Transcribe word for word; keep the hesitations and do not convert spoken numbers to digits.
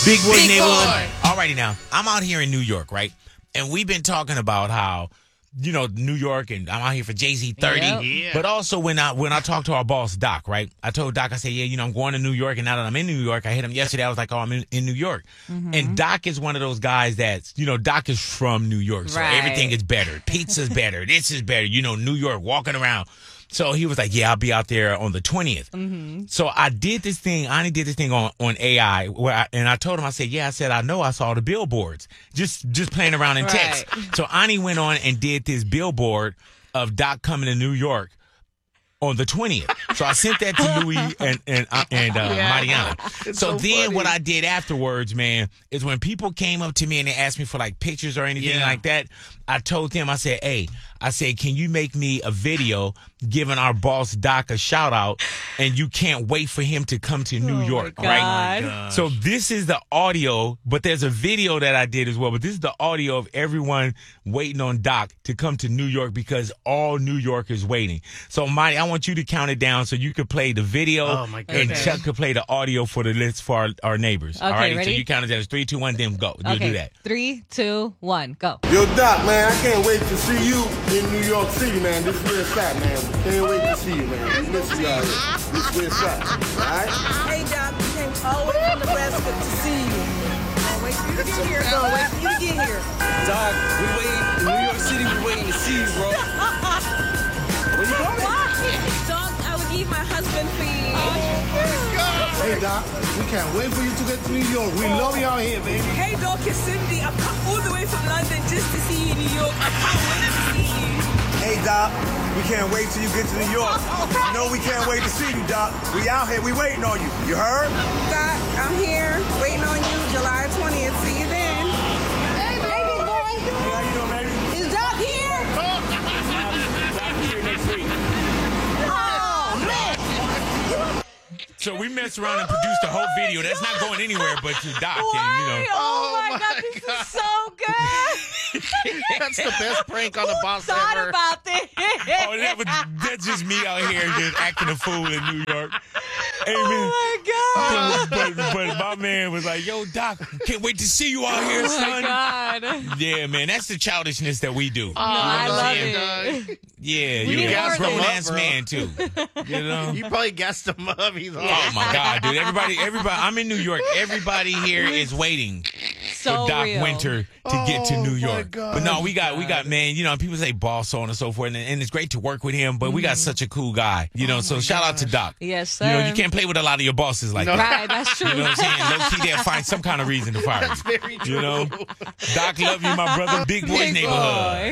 Big Boys Big Neighborhood. Boy. Alrighty now, I'm out here in New York, right? And we've been talking about how, you know, New York, and I'm out here for Jay Z thirty. Yep. Yeah. But also when I when I talked to our boss, Doc, right? I told Doc, I said, yeah, you know, I'm going to New York, and now that I'm in New York, I hit him yesterday. I was like, oh, I'm in, in New York. Mm-hmm. And Doc is one of those guys that's, you know, Doc is from New York, so Right. everything is better. Pizza's better. This is better. You know, New York, walking around. So he was like, yeah, I'll be out there on the twentieth. Mm-hmm. So I did this thing. Ani did this thing on, on A I, where I, and I told him, I said, yeah, I said, I know I saw the billboards, just just playing around in text. Right. So Ani went on and did this billboard of Doc coming to New York on the twentieth. So I sent that to Louis and and uh, and uh, Yeah. Mariana. It's So, so then funny. what I did afterwards, man, is when people came up to me and they asked me for like pictures or anything Yeah. like that, I told them, I said, hey, I said, can you make me a video giving our boss Doc a shout out, and you can't wait for him to come to New Oh, my York, God. right? Gosh. So this is the audio, but there's a video that I did as well. But this is the audio of everyone waiting on Doc to come to New York because all New York is waiting. So, Marty, I want you to count it down so you could play the video, Oh, my and goodness. Chuck could play the audio for the list for our, our neighbors. Okay, all right, so ready? you count it down. It's three, two, one, then go. You'll Okay, do that. three, two, one, go. Yo, Doc, man, I can't wait to see you in New York City, man. This is where it's at, man. Can't wait to see you, man. We miss you out here. This is where it's at, all right? Hey, Doc, we came all the way from Nebraska to see you. Can't wait for you to get here. Can't wait for you to get here. Dog, we waiting in New York City. We waiting to see you, bro. Where you going? Dog, I would leave my husband for you. Hey, Doc, we can't wait for you to get to New York. We love you out here, baby. Hey, Doc, it's Cindy. I've come all the way from London just to see you in New York. I can't wait to see you. Hey, Doc, we can't wait till you get to New York. You know we can't wait to see you, Doc. We out here, we waiting on you. You heard? Doc, I'm here waiting on you July twentieth. See you then. Hey, baby boy. Hey, how you doing, baby? Is Doc here? Doc here next week. Oh, man. So we messed around and produced the whole video. That's not going anywhere but to Doc. And, you know, Why? Oh, Oh, my my God, this God. is so good. That's the best prank on the boss Thought ever. about this. oh, that was, that's just me out here just acting a fool in New York. Hey, man. Oh, my God. but, but, but my man was like, yo, Doc, can't wait to see you out here, Oh, son. my God. Yeah, man, that's the childishness that we do. Oh, I love man, it. Yeah, We you're need a more of grown this. ass man too. You know. You probably gassed him up. He's all, Oh my God, dude! Everybody, everybody. I'm in New York. Everybody here is waiting So for Doc real. Winter to get to Oh, New my York. God. But no, we got, we got, man. You know, people say boss, so on and so forth, and, and it's great to work with him. But we got such a cool guy. You know, so shout out to Doc. Yes, sir. You know, you can't play with a lot of your bosses like No. that. Right, that's true. You know what I'm saying? Low key, they'll find some kind of reason to fire That's you. very true. You know, Doc, love you, my brother. Big Boys Big Neighborhood. boy.